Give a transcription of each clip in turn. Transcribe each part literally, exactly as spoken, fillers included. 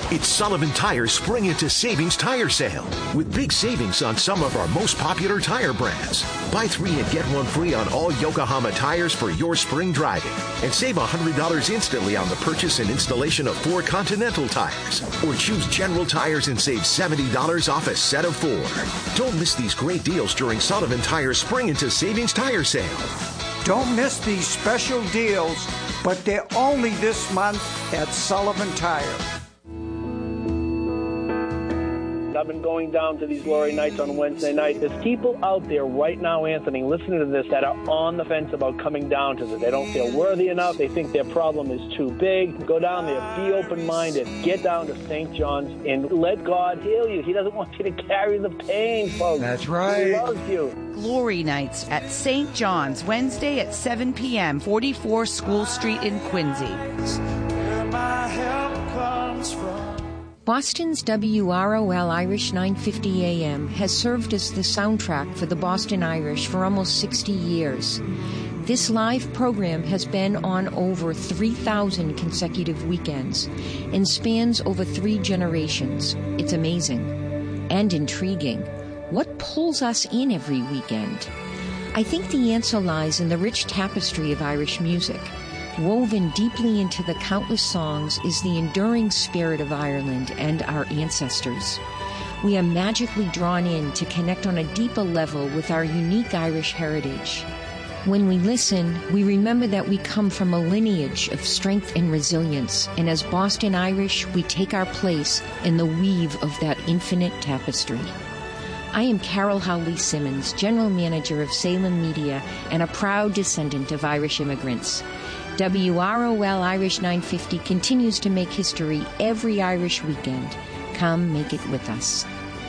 It's Sullivan Tire's Spring into Savings Tire Sale with big savings on some of our most popular tire brands. Buy three and get one free on all Yokohama tires for your spring driving and save one hundred dollars instantly on the purchase and installation of four Continental tires. Or choose General Tires and save seventy dollars off a set of four. Don't miss these great deals during Sullivan Tire's Spring into Savings Tire Sale. Don't miss these special deals, but they're only this month at Sullivan Tire. I've been going down to these glory nights on Wednesday night. There's people out there right now, Anthony, listening to this that are on the fence about coming down to this. They don't feel worthy enough. They think their problem is too big. Go down there. Be open-minded. Get down to Saint John's and let God heal you. He doesn't want you to carry the pain, folks. That's right. He loves you. Glory Nights at Saint John's, Wednesday at seven p.m., forty-four School Street in Quincy. Where my help comes from. Boston's W R O L Irish nine fifty A M has served as the soundtrack for the Boston Irish for almost sixty years. This live program has been on over three thousand consecutive weekends and spans over three generations. It's amazing and intriguing. What pulls us in every weekend? I think the answer lies in the rich tapestry of Irish music. Woven deeply into the countless songs is the enduring spirit of Ireland and our ancestors. We are magically drawn in to connect on a deeper level with our unique Irish heritage. When we listen, we remember that we come from a lineage of strength and resilience, and as Boston Irish, we take our place in the weave of that infinite tapestry. I am Carol Howley Simmons, General Manager of Salem Media and a proud descendant of Irish immigrants. W R O L Irish nine fifty continues to make history every Irish weekend. Come make it with us.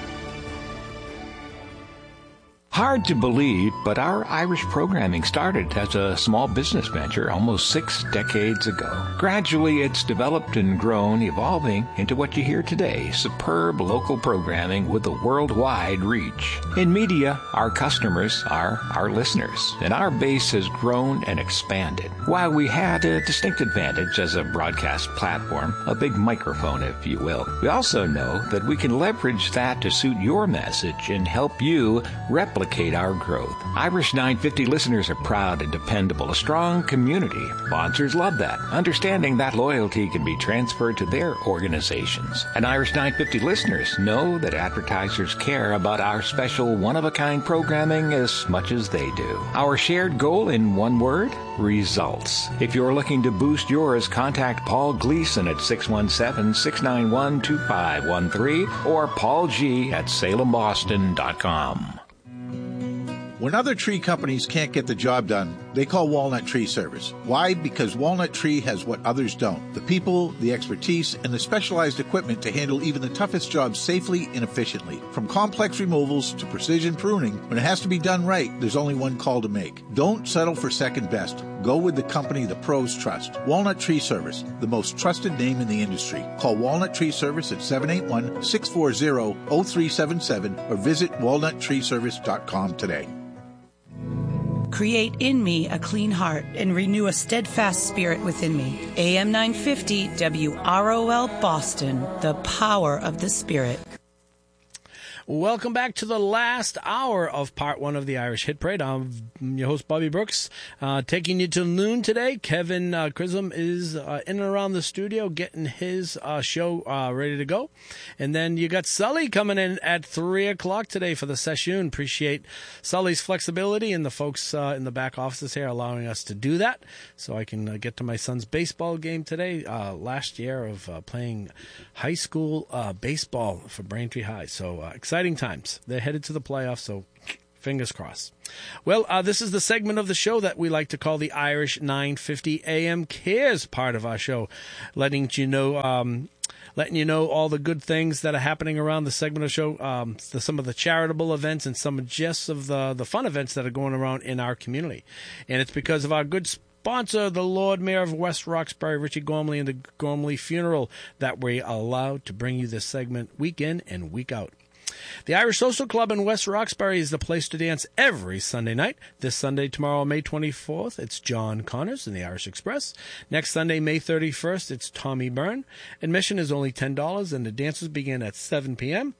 Hard to believe, but our Irish programming started as a small business venture almost six decades ago. Gradually, it's developed and grown, evolving into what you hear today, superb local programming with a worldwide reach. In media, our customers are our listeners, and our base has grown and expanded. While we had a distinct advantage as a broadcast platform, a big microphone, if you will, we also know that we can leverage that to suit your message and help you replicate our growth. Irish nine fifty listeners are proud and dependable, a strong community. Sponsors love that, understanding that loyalty can be transferred to their organizations. And Irish nine fifty listeners know that advertisers care about our special one-of-a-kind programming as much as they do. Our shared goal in one word? Results. If you're looking to boost yours, contact Paul Gleason at six one seven, six nine one, two five one three or Paul G at salem boston dot com. When other tree companies can't get the job done, they call Walnut Tree Service. Why? Because Walnut Tree has what others don't. The people, the expertise, and the specialized equipment to handle even the toughest jobs safely and efficiently. From complex removals to precision pruning, when it has to be done right, there's only one call to make. Don't settle for second best. Go with the company the pros trust. Walnut Tree Service, the most trusted name in the industry. Call Walnut Tree Service at seven eight one, six four zero, zero three seven seven or visit walnut tree service dot com today. Create in me a clean heart and renew a steadfast spirit within me. A M nine fifty W R O L Boston, the power of the Spirit. Welcome back to the last hour of part one of the Irish Hit Parade. I'm your host, Bobby Brooks, uh, taking you till noon today. Kevin uh, Chisholm is uh, in and around the studio getting his uh, show uh, ready to go. And then you got Sully coming in at three o'clock today for the session. Appreciate Sully's flexibility and the folks uh, in the back offices here allowing us to do that so I can uh, get to my son's baseball game today. Uh, last year of uh, playing high school uh, baseball for Braintree High. So uh, exciting. Exciting times. They're headed to the playoffs, so fingers crossed. Well, uh, this is the segment of the show that we like to call the Irish nine fifty A M Cares part of our show, letting you know, um, letting you know all the good things that are happening around the segment of the show, um, the, some of the charitable events and some just of the the fun events that are going around in our community, and it's because of our good sponsor, the Lord Mayor of West Roxbury, Richie Gormley, and the Gormley Funeral, that we're allowed to bring you this segment week in and week out. The Irish Social Club in West Roxbury is the place to dance every Sunday night. This Sunday, tomorrow, May twenty-fourth, it's John Connors in the Irish Express. Next Sunday, May thirty-first, it's Tommy Byrne. Admission is only ten dollars, and the dances begin at seven p.m.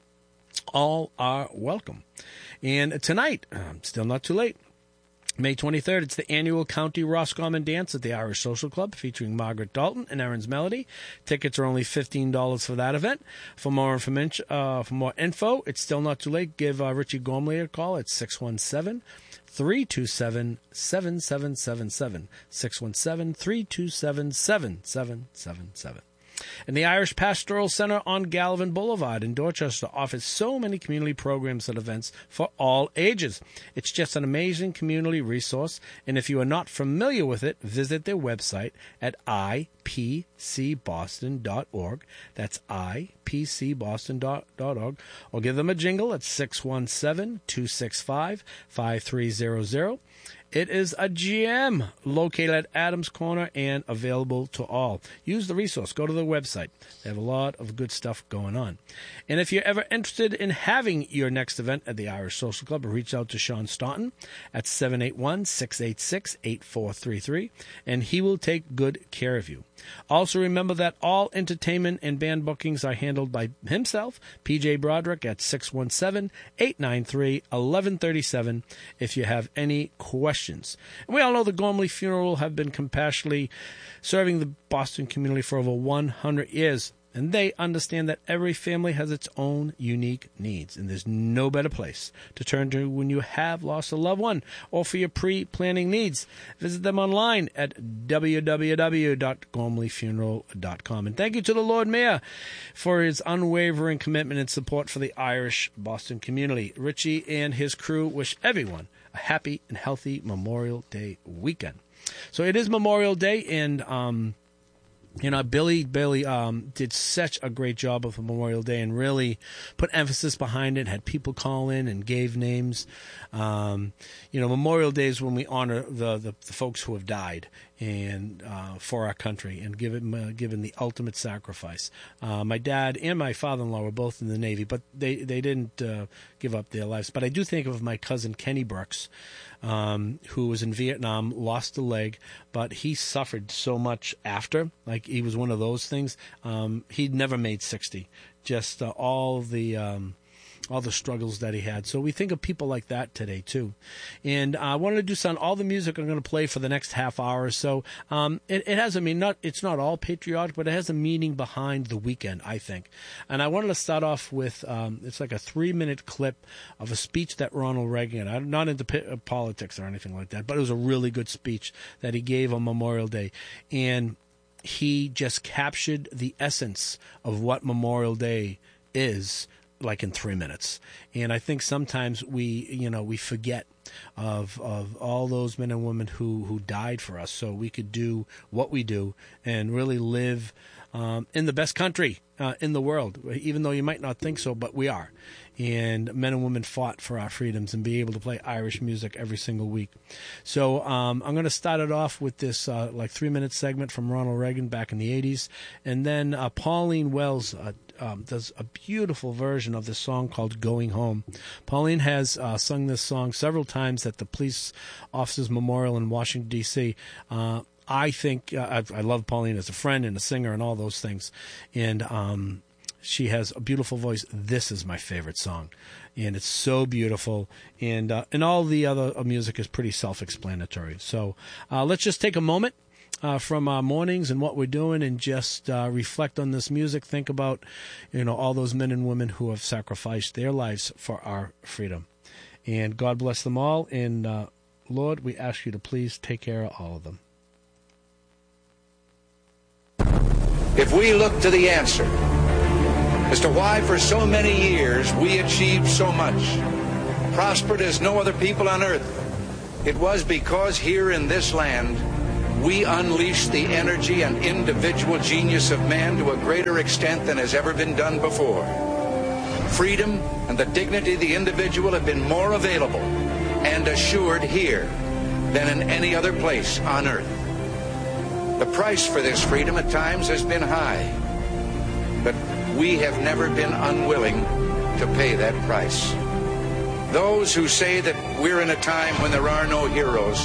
All are welcome. And tonight, um, still not too late, May twenty-third, it's the annual County Roscommon Dance at the Irish Social Club featuring Margaret Dalton and Aaron's Melody. Tickets are only fifteen dollars for that event. For more information, uh, for more info, it's still not too late. Give uh, Richie Gormley a call at six one seven, three two seven, seven seven seven seven. six one seven, three two seven, seven seven seven seven. And the Irish Pastoral Center on Gallivan Boulevard in Dorchester offers so many community programs and events for all ages. It's just an amazing community resource, and if you are not familiar with it, visit their website at i p c boston dot org. That's i p c boston dot org, or give them a jingle at six one seven, two six five, five three zero zero. It is a gem located at Adams Corner and available to all. Use the resource. Go to the website. They have a lot of good stuff going on. And if you're ever interested in having your next event at the Irish Social Club, reach out to Sean Staunton at seven eight one, six eight six, eight four three three, and he will take good care of you. Also remember that all entertainment and band bookings are handled by himself, P J Broderick, at six one seven, eight nine three, one one three seven if you have any questions. And we all know the Gormley Funeral have been compassionately serving the Boston community for over one hundred years. And they understand that every family has its own unique needs, and there's no better place to turn to when you have lost a loved one or for your pre-planning needs. Visit them online at w w w dot gormley funeral dot com. And thank you to the Lord Mayor for his unwavering commitment and support for the Irish Boston community. Richie and his crew wish everyone a happy and healthy Memorial Day weekend. So it is Memorial Day, and um You know, Billy Billy um, did such a great job of Memorial Day and really put emphasis behind it, had people call in and gave names. Um, you know, Memorial Day is when we honor the, the, the folks who have died and uh, for our country and given, uh, given the ultimate sacrifice. Uh, my dad and my father-in-law were both in the Navy, but they, they didn't uh, give up their lives. But I do think of my cousin Kenny Brooks, um, who was in Vietnam, lost a leg, but he suffered so much after. Like, he was one of those things. Um, he'd never made sixty. Just uh, all the... Um, all the struggles that he had. So we think of people like that today, too. And I wanted to do some, all the music I'm going to play for the next half hour or so. Um, it, it has, I mean, not, it's not all patriotic, but it has a meaning behind the weekend, I think. And I wanted to start off with, um, it's like a three-minute clip of a speech that Ronald Reagan, I'm not into p- politics or anything like that, but it was a really good speech that he gave on Memorial Day. And he just captured the essence of what Memorial Day is, like in three minutes. And I think sometimes we, you know, we forget of of all those men and women who, who died for us so we could do what we do and really live um, in the best country uh, in the world, even though you might not think so, but we are. And men and women fought for our freedoms and be able to play Irish music every single week. So um, I'm going to start it off with this uh, like three-minute segment from Ronald Reagan back in the eighties. And then uh, Pauline Wells uh, um, does a beautiful version of this song called Going Home. Pauline has uh, sung this song several times at the Police Officers Memorial in Washington, D C Uh, I think uh, I, I love Pauline as a friend and a singer and all those things. And um she has a beautiful voice. This is my favorite song, and it's so beautiful. And uh, and all the other uh, music is pretty self-explanatory. So uh, let's just take a moment uh, from our mornings and what we're doing, and just uh, reflect on this music. Think about, you know, all those men and women who have sacrificed their lives for our freedom. And God bless them all. And uh, Lord, we ask you to please take care of all of them. If we look to the answer as to why for so many years we achieved so much, prospered as no other people on earth, it was because here in this land we unleashed the energy and individual genius of man to a greater extent than has ever been done before. Freedom and the dignity of the individual have been more available and assured here than in any other place on earth. The price for this freedom at times has been high, but we have never been unwilling to pay that price. Those who say that we're in a time when there are no heroes,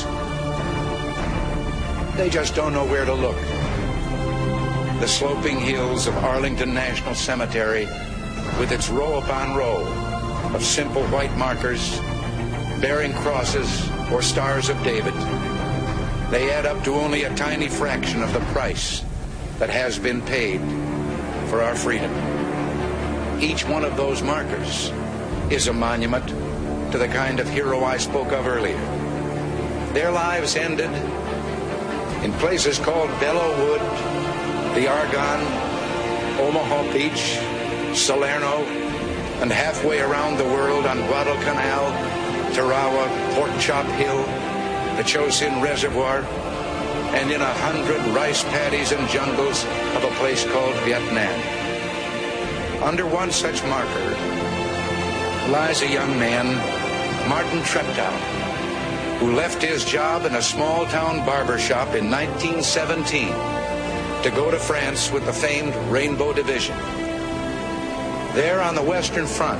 they just don't know where to look. The sloping hills of Arlington National Cemetery, with its row upon row of simple white markers bearing crosses or stars of David, they add up to only a tiny fraction of the price that has been paid for our freedom. Each one of those markers is a monument to the kind of hero I spoke of earlier. Their lives ended in places called Belleau Wood, the Argonne, Omaha Beach, Salerno, and halfway around the world on Guadalcanal, Tarawa, Pork Chop Hill, the Chosin Reservoir, and in a hundred rice paddies and jungles of a place called Vietnam. Under one such marker lies a young man, Martin Treptow, who left his job in a small-town barber shop in nineteen seventeen to go to France with the famed Rainbow Division. There on the Western Front,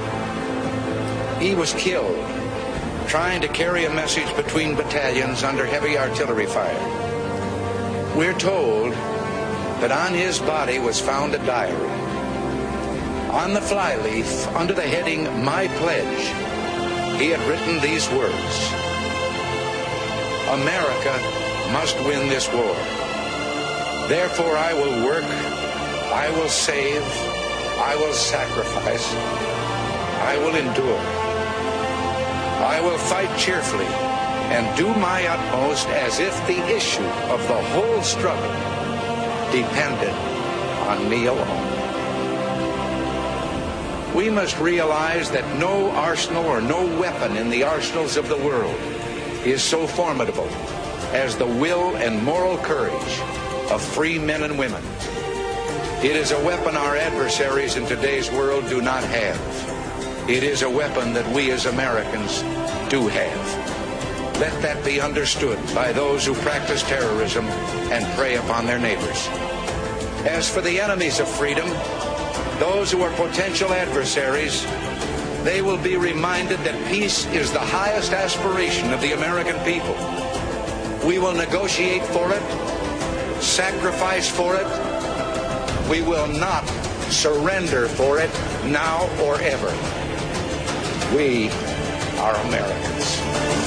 he was killed trying to carry a message between battalions under heavy artillery fire. We're told that on his body was found a diary. On the flyleaf, under the heading, My Pledge, he had written these words: America must win this war. Therefore I will work, I will save, I will sacrifice, I will endure. I will fight cheerfully and do my utmost as if the issue of the whole struggle depended on me alone. We must realize that no arsenal or no weapon in the arsenals of the world is so formidable as the will and moral courage of free men and women. It is a weapon our adversaries in today's world do not have. It is a weapon that we as Americans do have. Let that be understood by those who practice terrorism and prey upon their neighbors. As for the enemies of freedom, those who are potential adversaries, they will be reminded that peace is the highest aspiration of the American people. We will negotiate for it, sacrifice for it. We will not surrender for it now or ever. We are Americans.